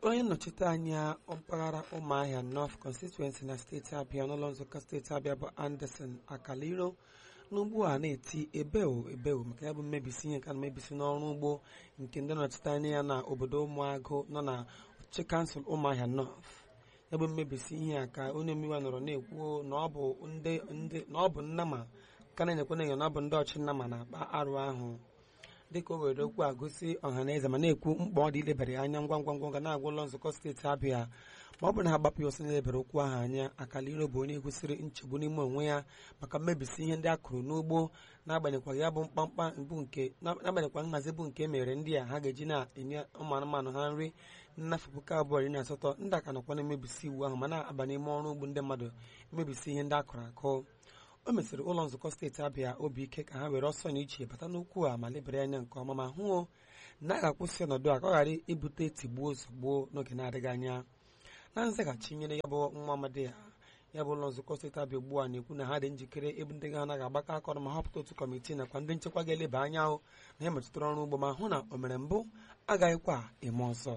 onye nnọchite anya mpaghara Umuahia North Constituency na steeti Abia n'ụlọ nzukọ steeti Abia bụ Anderson Akaliro n'ugbu a na-eti ebeo maka ya bụ mmebisi ihe ka na mmebisi n'ọrụ ugbo nke ndị nnọchite anya ya na obodo Ụmụagụ nọ na ọchịchị kansụl Umuahia North. Ya bụ mmebisi ihe a ka onye omeiwu nọrọ na-ekwu na ọ bụ nnama ka na-enyekwa na ọ bụ ndị ọchị nnama na-akpa arụ ahụ, dịka o were okwu a gosi ọha na eze ma na-ekwu mkpa ọ dị ilebara anya ngwa ga na-agwa ụlọ nzukọ steeti Abia ma ọ bụ na ha gbapụ ya ọsọ na-elebara okwu ahụ anya. Akaliro bụ onye gosiri nchegbu n'ime onwe ya maka mmebisi ihe ndị a kụrụ n'ugbo, n'agbanyeghị ya bụ n'agbanyeghị nhazi bụ nke mere ndị a ha ga-eji na-enye ụmụ anụmanụ ha nri n'afọ 2018. Ndị aka nọkwa na-emebisi iwu ahụ ma na-aba n'ime ọrụ ugbo ndị mmadụ emebisi ihe ndị a kụrụ akụ. O mesịrị ụlọ nzukọ steeti Abia obi ike ka ha were ọsọ na iche bata n'okwu a ma lebara anya nke ọma ma hụ na a ga-akwụsị ọnọdụ a ka ọ ghara ibute tigbuo ozugbo n'oge na-adịghị anya. Na nzaghachi nyere ya bụ nwa amadi ya bụ ụlọ nzukọ steeti Abia ugbu a na-ekwu na ha dị njikere ịbụ ndị ha anaghị agbakọ aka ọnụ ma họpụta otu kọmitii nakwa ndị nchekwa ga-eleba anya ahụ na ihe metụtara ọrụ ugbo ma hụ na o mere mbụ agaghịkwa eme ọzọ.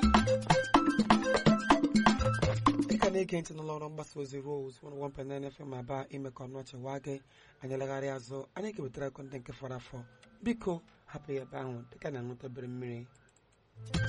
Na-ege ntị n'ụlọ ọrụ mgbasa ozi Rose 101.9 FM Aba ime ka ọnụ ọchịwa gị anyị legharị azụ anyị ga-ewetara akụ ndị nke fọrọ afọ. Biko hapụ ya ebe ahụ dịka na-aṅụta obere mmiri.